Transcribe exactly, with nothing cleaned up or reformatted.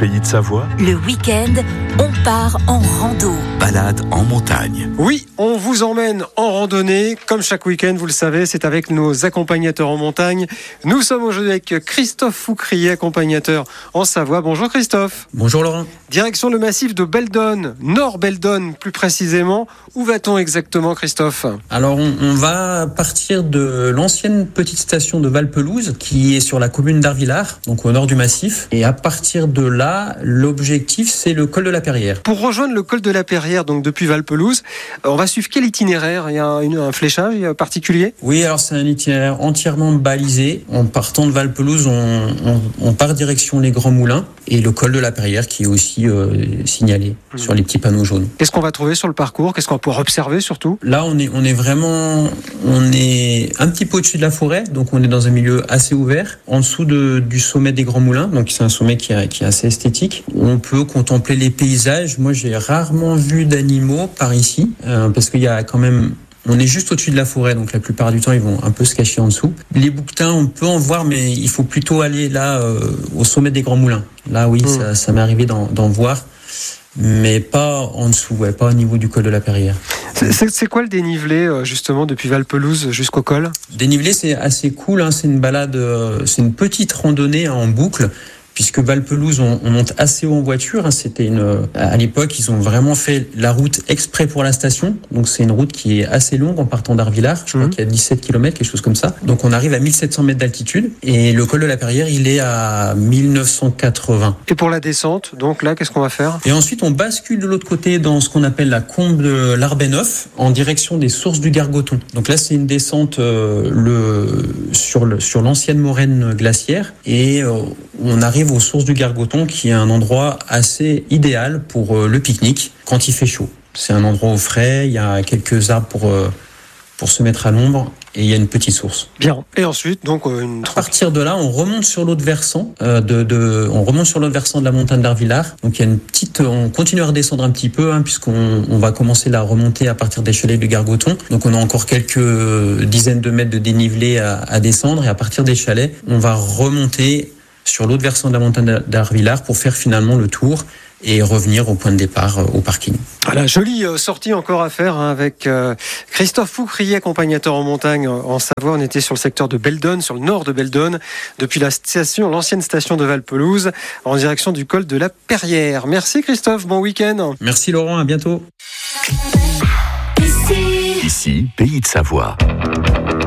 Pays de Savoie. Le week-end, on part en rando. Balade en montagne. Oui, on vous emmène en randonnée. Comme chaque week-end, vous le savez, c'est avec nos accompagnateurs en montagne. Nous sommes aujourd'hui avec Christophe Foucrier, accompagnateur en Savoie. Bonjour Christophe. Bonjour Laurent. Direction le massif de Beldonne, Nord Beldonne plus précisément. Où va-t-on exactement Christophe ? Alors on, on va partir de l'ancienne petite station de Valpelouse qui est sur la commune d'Arvillard, donc au nord du massif. Et à partir de là, l'objectif c'est le col de la Perrière. Pour rejoindre le col de la Perrière, donc depuis Valpelouse, on va suivre quel itinéraire ? Il y a un, un fléchage particulier ? Oui, alors c'est un itinéraire entièrement balisé. En partant de Valpelouse, on, on, on part direction les Grands Moulins et le col de la Perrière qui est aussi euh, signalé mmh. sur les petits panneaux jaunes. Qu'est-ce qu'on va trouver sur le parcours ? Qu'est-ce qu'on va pouvoir observer surtout ? Là, on est, on est vraiment, on est un petit peu au-dessus de la forêt, donc on est dans un milieu assez ouvert, en dessous de, du sommet des Grands Moulins, donc c'est un sommet qui est, qui est assez esthétique. On peut contempler les paysages. Moi, j'ai rarement vu d'animaux par ici, euh, parce qu'il y a quand même... On est juste au-dessus de la forêt, donc la plupart du temps, ils vont un peu se cacher en dessous. Les bouquetins, on peut en voir, mais il faut plutôt aller là, euh, au sommet des Grands Moulins. Là, oui, mmh. ça, ça m'est arrivé d'en, d'en voir, mais pas en dessous, ouais, pas au niveau du col de la Perrière. C'est, c'est, c'est quoi le dénivelé, justement, depuis Valpelouse jusqu'au col ? Dénivelé, c'est assez cool, hein, c'est une balade, euh, c'est une petite randonnée hein, en boucle. Puisque Valpelouse, on, on monte assez haut en voiture. Hein, c'était une, à l'époque, ils ont vraiment fait la route exprès pour la station. Donc, c'est une route qui est assez longue en partant d'Arvillard. Je crois mmh. qu'il y a dix-sept kilomètres, quelque chose comme ça. Donc, on arrive à mille sept cents mètres d'altitude. Et le col de la Perrière, il est à mille neuf cent quatre-vingts. Et pour la descente, donc là, qu'est-ce qu'on va faire ? Et ensuite, on bascule de l'autre côté dans ce qu'on appelle la combe de l'Arbéneuf, en direction des sources du Gargoton. Donc là, c'est une descente euh, le, sur, le, sur l'ancienne moraine glaciaire. Et euh, on arrive aux sources du Gargoton, qui est un endroit assez idéal pour euh, le pique-nique quand il fait chaud. C'est un endroit au frais, il y a quelques arbres pour, euh, pour se mettre à l'ombre et il y a une petite source. Bien. Et ensuite, donc, euh, une... à partir de là, on remonte sur l'autre versant, euh, de, de, on remonte sur l'autre versant de la montagne d'Arvillard. Donc il y a une petite, on continue à redescendre un petit peu, hein, puisqu'on on va commencer la remontée à partir des chalets du Gargoton. Donc on a encore quelques dizaines de mètres de dénivelé à, à descendre et à partir des chalets, on va remonter sur l'autre versant de la montagne d'Arvillard pour faire finalement le tour et revenir au point de départ, au parking. Voilà, jolie sortie encore à faire hein, avec euh, Christophe Foucrier, accompagnateur en montagne en Savoie. On était sur le secteur de Beldonne, sur le nord de Beldonne, depuis la station, l'ancienne station de Valpelouse, en direction du col de la Perrière. Merci Christophe, bon week-end. Merci Laurent, à bientôt. Ici, Pays de Savoie.